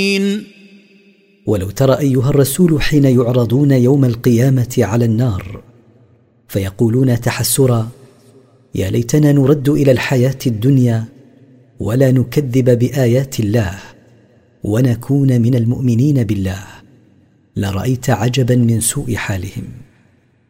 ولو ترى أيها الرسول حين يعرضون يوم القيامة على النار فيقولون تحسرا: يا ليتنا نرد إلى الحياة الدنيا ولا نكذب بآيات الله ونكون من المؤمنين بالله، لرأيت عجبا من سوء حالهم.